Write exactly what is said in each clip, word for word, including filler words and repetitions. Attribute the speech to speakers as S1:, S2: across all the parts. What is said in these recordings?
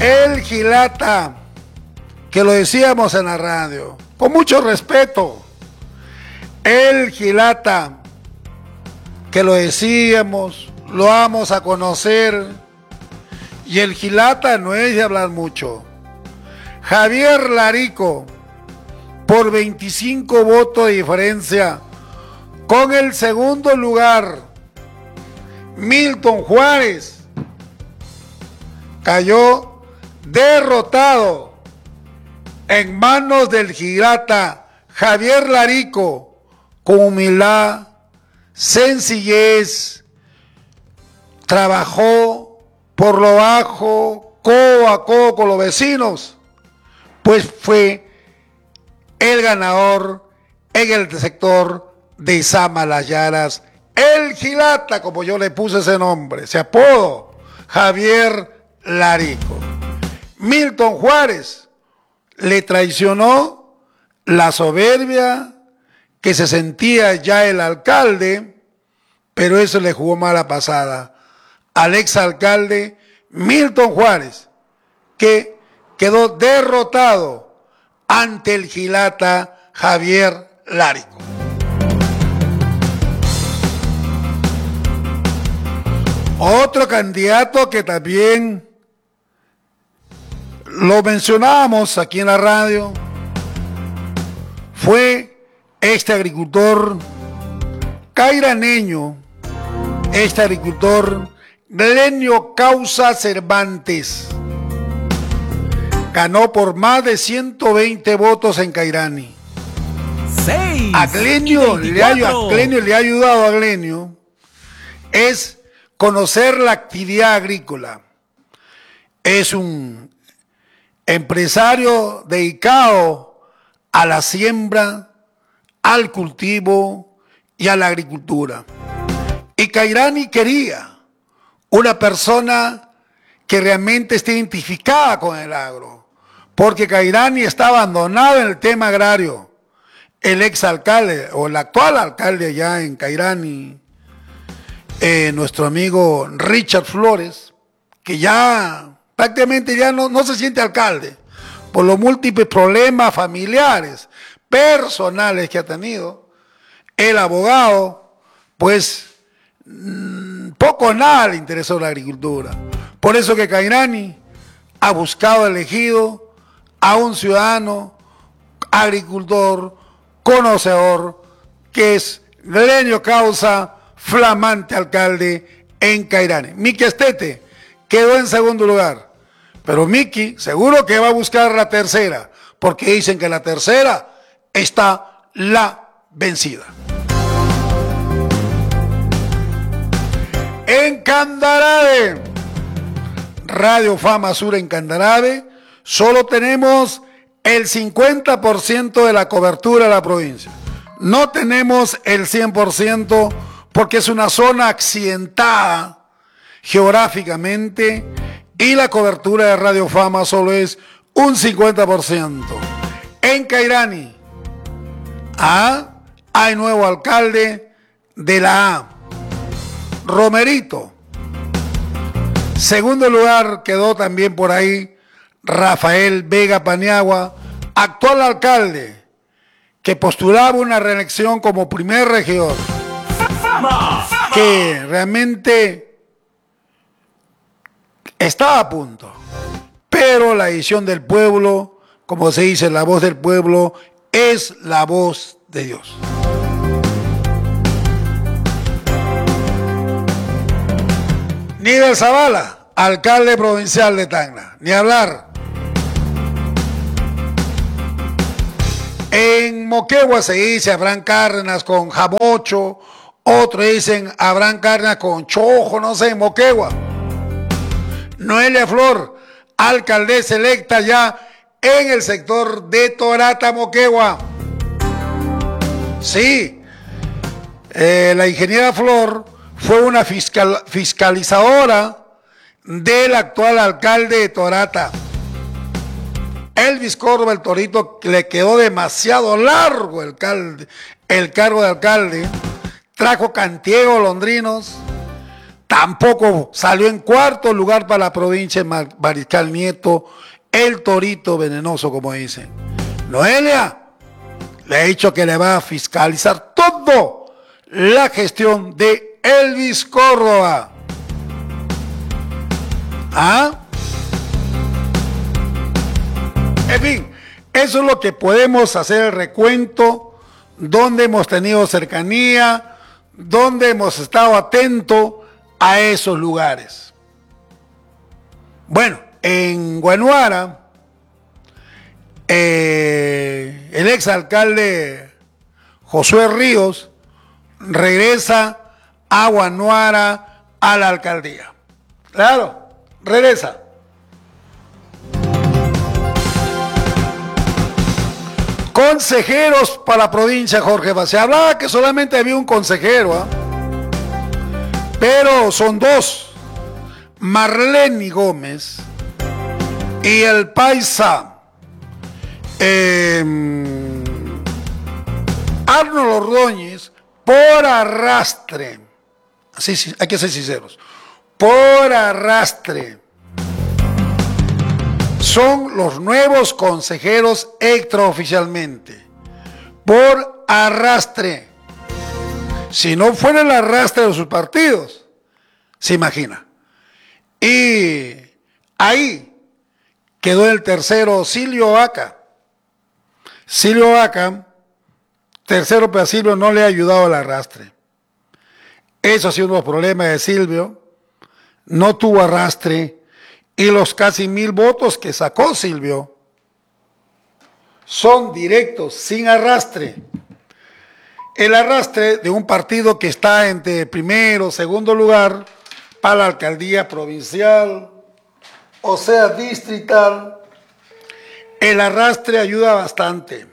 S1: El Gilata, que lo decíamos en la radio, con mucho respeto. El Gilata, que lo decíamos, lo vamos a conocer. Y el Gilata no es de hablar mucho. Javier Larico, por veinticinco votos de diferencia, con el segundo lugar. Milton Juárez cayó derrotado en manos del Gilata. Javier Larico, con humildad, sencillez, trabajó por lo bajo, codo a codo con los vecinos, pues fue el ganador en el sector de Izama Las Llanas. El Gilata, como yo le puse ese nombre, ese apodo, Javier Larico. Milton Juárez le traicionó la soberbia que se sentía ya el alcalde, pero eso le jugó mala pasada al exalcalde Milton Juárez, que quedó derrotado ante el Gilata Javier Larico. Otro candidato que también lo mencionábamos aquí en la radio fue este agricultor cairaneño, este agricultor Glenio Causa Cervantes. Ganó por más de ciento veinte votos en Cairani.
S2: seis
S1: A Glenio, le ha, a Glenio le ha ayudado a Glenio es conocer la actividad agrícola. Es un empresario dedicado a la siembra, al cultivo y a la agricultura. Y Cairani quería una persona que realmente esté identificada con el agro, porque Cairani está abandonado en el tema agrario. El exalcalde o el actual alcalde allá en Cairani, eh, nuestro amigo Richard Flores, que ya prácticamente ya no, no se siente alcalde por los múltiples problemas familiares, personales que ha tenido. El abogado, pues mmm, poco o nada le interesó la agricultura. Por eso que Cairani ha buscado elegido a un ciudadano, agricultor, conocedor, que es Glenio Causa, flamante alcalde en Cairani. Miki Estete quedó en segundo lugar, pero Miki seguro que va a buscar la tercera, porque dicen que la tercera está la vencida. En Candarave, Radio Fama Sur en Candarave, solo tenemos el cincuenta por ciento de la cobertura de la provincia. No tenemos el cien por ciento porque es una zona accidentada geográficamente y la cobertura de Radio Fama solo es un cincuenta por ciento. En Cairani, ¿ah? Hay nuevo alcalde de la A, Romerito. Segundo lugar quedó también por ahí Rafael Vega Paniagua, actual alcalde, que postulaba una reelección como primer regidor, que realmente estaba a punto, pero la decisión del pueblo, como se dice, la voz del pueblo es la voz de Dios. Níbal Zavala, alcalde provincial de Tacna, ni hablar. En Moquegua se dice Abraham Cárdenas con jamocho, otros dicen Abraham Cárdenas con chojo, no sé, en Moquegua. Noelia Flor, alcaldesa electa ya en el sector de Torata, Moquegua. Sí, eh, la ingeniera Flor fue una fiscal, fiscalizadora del actual alcalde de Torata. Elvis Córdoba, el Torito, le quedó demasiado largo el, calde, el cargo de alcalde. Trajo cantiegos londrinos, Tampoco salió en cuarto lugar para la provincia de Mariscal Nieto, el torito venenoso, como dicen. Noelia le ha dicho que le va a fiscalizar todo la gestión de Elvis Córdoba. ¿Ah? En fin, eso es lo que podemos hacer el recuento, donde hemos tenido cercanía, donde hemos estado atentos a esos lugares. Bueno, en Guanuara, eh, el exalcalde Josué Ríos regresa a Guanuara a la alcaldía. Claro, regresa. Consejeros para la provincia, Jorge. Se hablaba que solamente había un consejero, ¿eh? Pero son dos, Marlene Gómez y el paisa eh, Arnold Ordóñez, por arrastre, así, hay que ser sinceros, por arrastre, son los nuevos consejeros extraoficialmente, por arrastre. Si no fuera el arrastre de sus partidos, se imagina. Y ahí quedó el tercero, Silvio Vaca. Silvio Vaca, tercero, pero a Silvio no le ha ayudado al arrastre. Eso ha sido uno de los problemas de Silvio. No tuvo arrastre. Y los casi mil votos que sacó Silvio son directos, sin arrastre. El arrastre de un partido que está entre primero o segundo lugar para la alcaldía provincial, o sea, distrital, el arrastre ayuda bastante.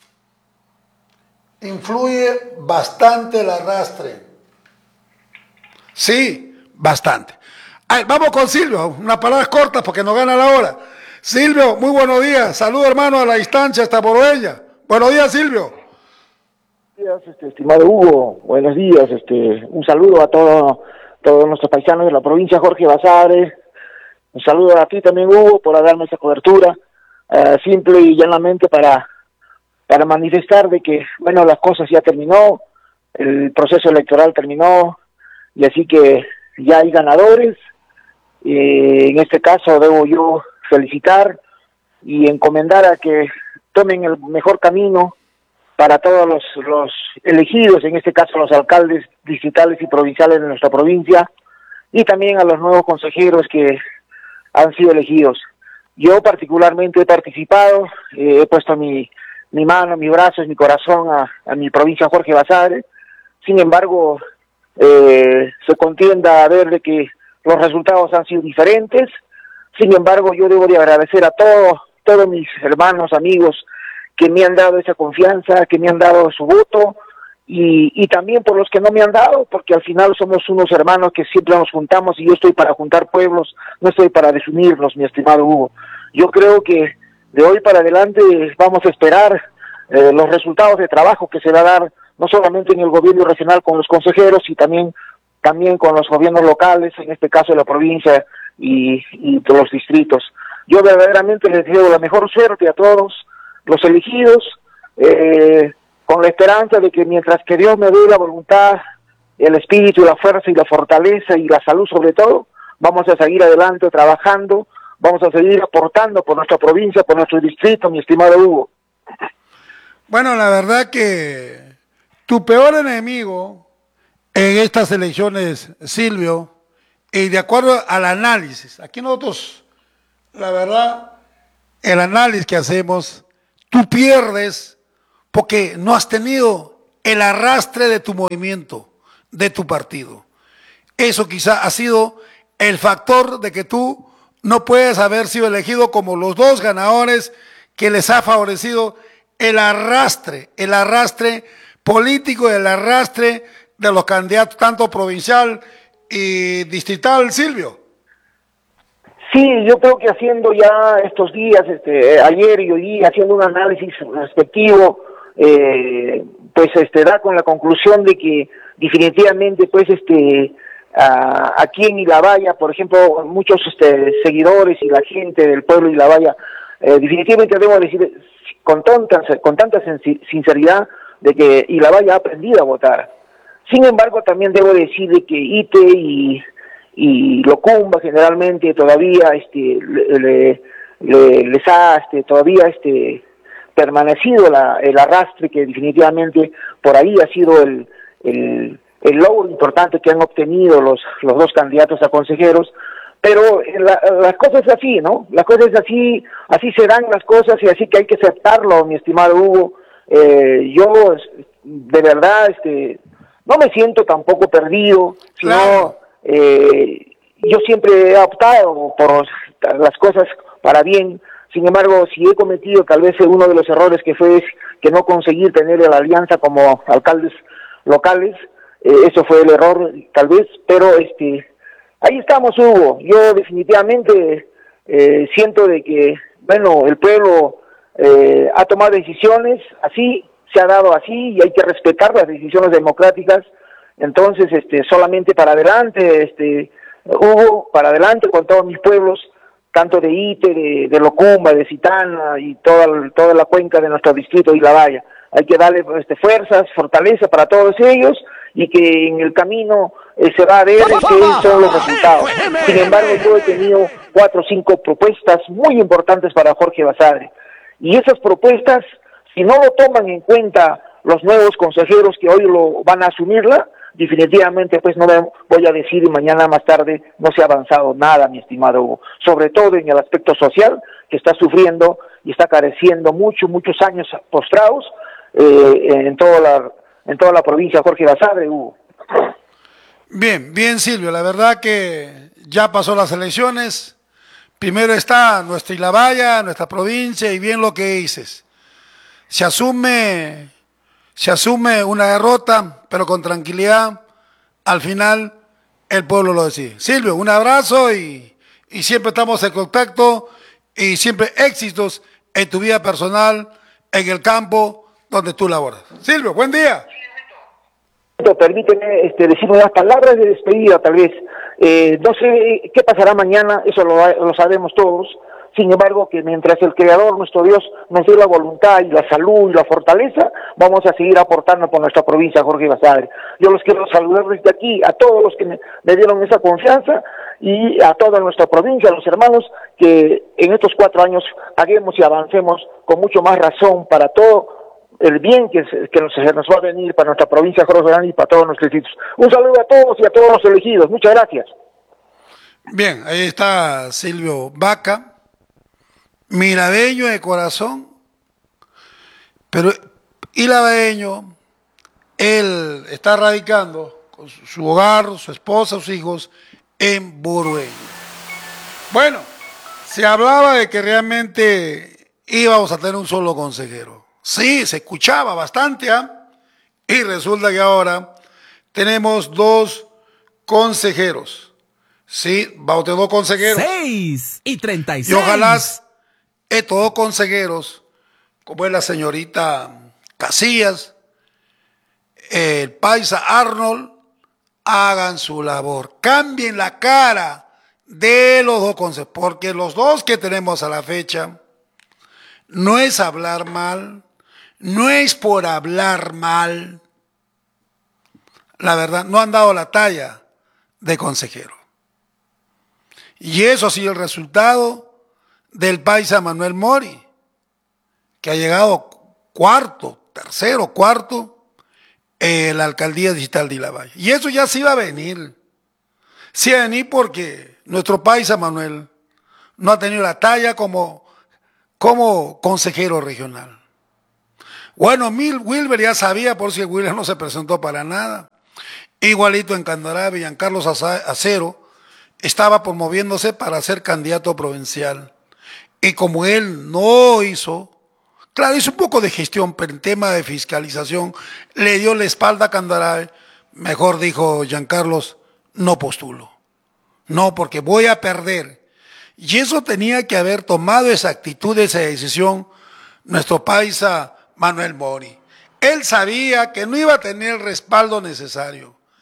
S1: Influye bastante el arrastre. Sí, bastante. Ay, vamos con Silvio, unas palabras cortas porque nos gana la hora. Silvio, muy buenos días. Saludos, hermano, a la distancia hasta Poroella. Buenos días, Silvio.
S3: Buenos días, este, estimado Hugo, buenos días, este, un saludo a todos todos nuestros paisanos de la provincia, Jorge Basadre, un saludo a ti también, Hugo, por darme esa cobertura, uh, simple y llanamente para, para manifestar de que, bueno, las cosas ya terminó, el proceso electoral terminó, y así que ya hay ganadores, eh, en este caso debo yo felicitar y encomendar a que tomen el mejor camino para todos los, los elegidos, en este caso los alcaldes distritales y provinciales de nuestra provincia, y también a los nuevos consejeros que han sido elegidos. Yo particularmente he participado, eh, he puesto mi, mi mano, mi brazo, mi corazón a, a mi provincia Jorge Basadre. Sin embargo, eh, se contienda a ver de que los resultados han sido diferentes. Sin embargo, yo debo de agradecer a todos, todos mis hermanos, amigos, que me han dado esa confianza, que me han dado su voto, y, y también por los que no me han dado, porque al final somos unos hermanos que siempre nos juntamos, y yo estoy para juntar pueblos, no estoy para desunirnos, mi estimado Hugo. Yo creo que de hoy para adelante vamos a esperar eh, los resultados de trabajo que se va a dar, no solamente en el gobierno regional con los consejeros, y también, también con los gobiernos locales, en este caso de la provincia y, y de los distritos. Yo verdaderamente les deseo la mejor suerte a todos los elegidos, eh, con la esperanza de que mientras que Dios me dé la voluntad, el espíritu, la fuerza y la fortaleza y la salud sobre todo, vamos a seguir adelante trabajando, vamos a seguir aportando por nuestra provincia, por nuestro distrito, mi estimado Hugo.
S1: Bueno, la verdad que tu peor enemigo en estas elecciones, Silvio, y de acuerdo al análisis, aquí nosotros, la verdad, el análisis que hacemos, tú pierdes porque no has tenido el arrastre de tu movimiento, de tu partido. Eso quizá ha sido el factor de que tú no puedes haber sido elegido como los dos ganadores que les ha favorecido el arrastre, el arrastre político, el arrastre de los candidatos, tanto provincial y distrital, Silvio.
S3: Sí, yo creo que haciendo ya estos días, este, ayer y hoy, haciendo un análisis respectivo, eh, pues este da con la conclusión de que definitivamente, pues este, a, aquí en Ilabaya, por ejemplo, muchos este, seguidores y la gente del pueblo de Ilabaya, eh, definitivamente debo decir con, tonta, con tanta sinceridad de que Ilabaya ha aprendido a votar. Sin embargo, también debo decir de que Ite y, y Locumba generalmente todavía este, le, le, le, les ha este, todavía este, permanecido la, el arrastre que definitivamente por ahí ha sido el, el, el logro importante que han obtenido los, los dos candidatos a consejeros. Pero la, las cosas es así, ¿no? Las cosas es así, así se dan las cosas y así que hay que aceptarlo, mi estimado Hugo. Eh, yo, de verdad, este, no me siento tampoco perdido, sino
S1: Claro.
S3: eh, yo siempre he optado por las cosas para bien. Sin embargo, si he cometido tal vez uno de los errores que fue que no conseguir tener la alianza como alcaldes locales, eh, eso fue el error tal vez, pero este... ahí estamos, Hugo. Yo definitivamente eh, siento de que, bueno, el pueblo eh, ha tomado decisiones, así, se ha dado así, y hay que respetar las decisiones democráticas. Entonces, este, solamente para adelante, este, Hugo, para adelante con todos mis pueblos, tanto de Ite, de, de Locumba, de Citana y toda, toda la cuenca de nuestro distrito de Ilabaya. Hay que darle este, fuerzas, fortaleza para todos ellos, y que en el camino eh, se va a ver qué son los resultados. Sin embargo, yo he tenido cuatro o cinco propuestas muy importantes para Jorge Basadre, y esas propuestas, si no lo toman en cuenta los nuevos consejeros que hoy lo van a asumirla, definitivamente pues no me voy a decir y mañana más tarde no se ha avanzado nada, mi estimado Hugo, sobre todo en el aspecto social, que está sufriendo y está careciendo mucho, muchos años postrados eh, en toda la en toda la provincia Jorge Basadre, Hugo.
S1: Bien, bien, Silvio, la verdad que ya pasó las elecciones. Primero está nuestra Ilabaya, nuestra provincia, y bien lo que dices. Se asume, se asume una derrota, pero con tranquilidad. Al final, el pueblo lo decide. Silvio, un abrazo y, y siempre estamos en contacto y siempre éxitos en tu vida personal, en el campo donde tú laboras. Silvio, buen día.
S3: Permíteme este, decir unas palabras de despedida, tal vez. Eh, no sé qué pasará mañana, eso lo, lo sabemos todos. Sin embargo, que mientras el Creador, nuestro Dios, nos dé la voluntad y la salud y la fortaleza, vamos a seguir aportando por nuestra provincia, Jorge Basadre. Yo los quiero saludar desde aquí a todos los que me, me dieron esa confianza y a toda nuestra provincia, a los hermanos, que en estos cuatro años haguemos y avancemos con mucho más razón para todo el bien que, que nos, nos va a venir para nuestra provincia Jorge Basadre y para todos nuestros distritos. Un saludo a todos y a todos los elegidos. Muchas gracias.
S1: Bien, ahí está Silvio Vaca, miradeño de corazón, pero ilabeño, él está radicando con su, su hogar, su esposa, sus hijos en Burueño. Bueno, se hablaba de que realmente íbamos a tener un solo consejero. Sí, se escuchaba bastante, ¿eh? Y resulta que ahora tenemos dos consejeros. Sí, vamos a tener dos consejeros.
S2: seis y treinta y
S1: Y
S2: seis.
S1: ojalá estos dos consejeros, como es la señorita Casillas, el paisa Arnold, hagan su labor. Cambien la cara de los dos consejeros, porque los dos que tenemos a la fecha no es hablar mal, no es por hablar mal. La verdad, no han dado la talla de consejero. Y eso ha sido el resultado del paisa Manuel Mori, que ha llegado cuarto, tercero, cuarto en la alcaldía digital de Ilabaya. Y eso ya se iba a venir. Se iba a venir porque nuestro paisa Manuel no ha tenido la talla como, como consejero regional. Bueno, Wilber ya sabía, por si Wilber no se presentó para nada. Igualito en Candarave, Giancarlos Acero estaba promoviéndose para ser candidato provincial. Y como él no hizo, claro, hizo un poco de gestión, pero en tema de fiscalización le dio la espalda a Candarave. Mejor dijo Giancarlos, no postulo. No, porque voy a perder. Y eso tenía que haber tomado esa actitud, esa decisión, nuestro paisa Manuel Mori. Él sabía que no iba a tener el respaldo necesario.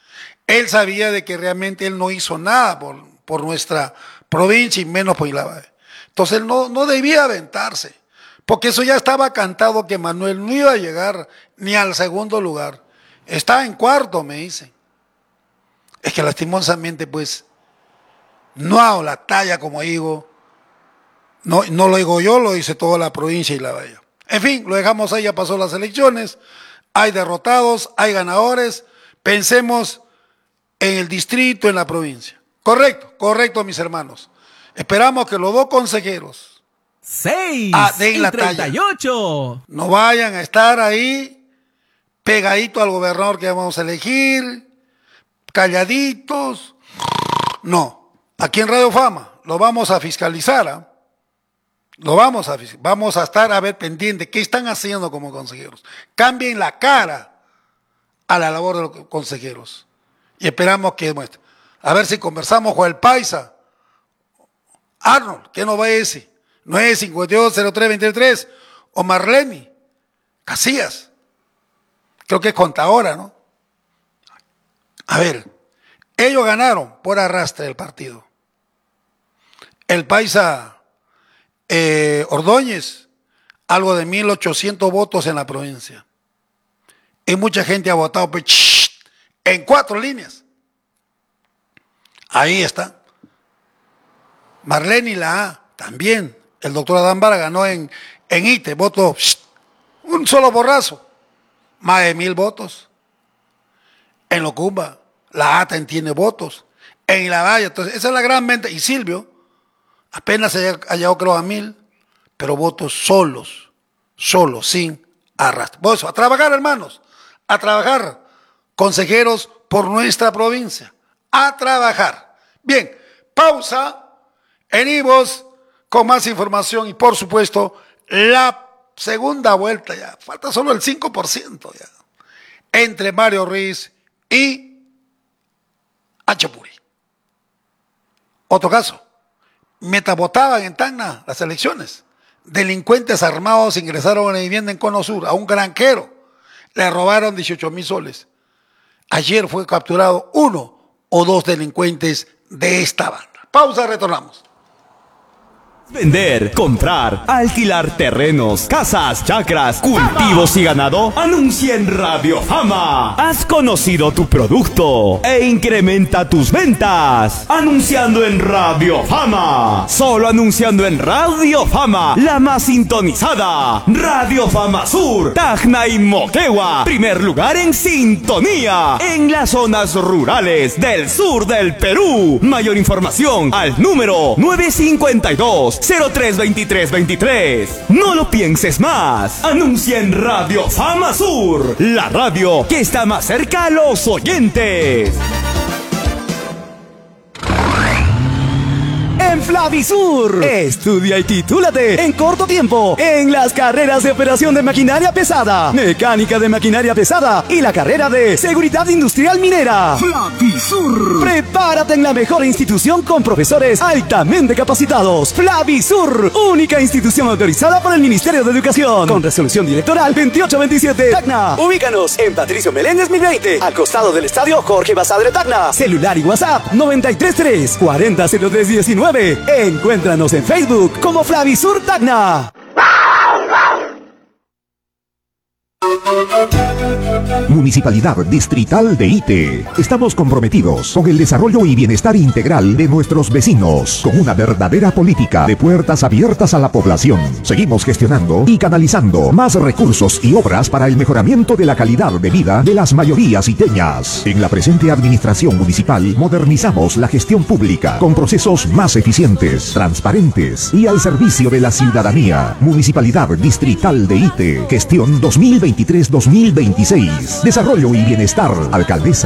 S1: él sabía de que realmente él no hizo nada por, por nuestra provincia y menos por Ilavalle. Entonces él no, no debía aventarse, porque eso ya estaba cantado que Manuel no iba a llegar ni al segundo lugar. Está en cuarto, me dicen. Es que lastimosamente, pues, no hago la talla, como digo. No, no lo digo yo, lo dice toda la provincia de Ilavalle. En fin, lo dejamos ahí, ya pasó las elecciones. Hay derrotados, hay ganadores. Pensemos en el distrito, en la provincia. Correcto, correcto, mis hermanos. Esperamos que los dos consejeros
S2: seis
S1: ah, den
S2: y
S1: la
S2: treinta y ocho.
S1: talla. No vayan a estar ahí pegaditos al gobernador que vamos a elegir, calladitos. No, aquí en Radio Fama lo vamos a fiscalizar. ¿eh? Lo vamos a fiscalizar. Vamos a estar a ver pendiente qué están haciendo como consejeros. Cambien la cara a la labor de los consejeros. Y esperamos que demuestre. A ver si conversamos con el Paisa. Arnold, ¿qué nos va a decir? nueve cincuenta y dos cero tres veintitrés o Marleni Casillas. Creo que es contadora, ¿no? A ver, ellos ganaron por arrastre el partido. El Paisa eh, Ordóñez, algo de mil ochocientos votos en la provincia. Y mucha gente ha votado pues, en cuatro líneas. Ahí está. Marleni la A, también. El doctor Adán Vara ganó en, en I T E, voto, un solo borrazo. Más de mil votos. En Locumba, la A también tiene votos. En Ilavalle, entonces, esa es la gran mente. Y Silvio, apenas ha llegado creo a mil, pero votos solos, solos, sin arrastre. Por eso, a trabajar, hermanos, a trabajar, consejeros por nuestra provincia, a trabajar. Bien, pausa. Venimos con más información y, por supuesto, la segunda vuelta ya. Falta solo el cinco por ciento ya. Entre Mario Ruiz y Achapuri. Otro caso. Mientras votaban en Tacna las elecciones, delincuentes armados ingresaron a una vivienda en Cono Sur, a un granjero. Le robaron dieciocho mil soles. Ayer fue capturado uno o dos delincuentes de esta banda. Pausa, retornamos.
S2: Vender, comprar, alquilar terrenos, casas, chacras, cultivos y ganado. Anuncia en Radio Fama. Has conocido tu producto e incrementa tus ventas. Anunciando en Radio Fama. Solo anunciando en Radio Fama. La más sintonizada. Radio Fama Sur, Tacna y Moquegua. Primer lugar en sintonía. En las zonas rurales del sur del Perú. Mayor información al número nueve cincuenta y dos cero tres veintitrés veintitrés. No lo pienses más. Anuncia en Radio Fama Sur, la radio que está más cerca a los oyentes. En Flavisur, estudia y titúlate en corto tiempo en las carreras de operación de maquinaria pesada, mecánica de maquinaria pesada y la carrera de seguridad industrial minera. Flavisur. Prepárate en la mejor institución con profesores altamente capacitados. Flavisur, única institución autorizada por el Ministerio de Educación, con resolución directoral veintiocho veintisiete. Tacna. Ubícanos en Patricio Meléndez mil veinte, al costado del estadio Jorge Basadre Tacna. Celular y WhatsApp noventa y tres tres cuarenta cero tres diecinueve. Encuéntranos en Facebook como Flavisur Tacna.
S4: Municipalidad Distrital de Ite. Estamos comprometidos con el desarrollo y bienestar integral de nuestros vecinos, con una verdadera política de puertas abiertas a la población. Seguimos gestionando y canalizando más recursos y obras para el mejoramiento de la calidad de vida de las mayorías iteñas. En la presente administración municipal modernizamos la gestión pública con procesos más eficientes, transparentes y al servicio de la ciudadanía. Municipalidad Distrital de Ite. Gestión dos mil veintitrés dos mil veintiséis. Desarrollo y bienestar. Alcaldesa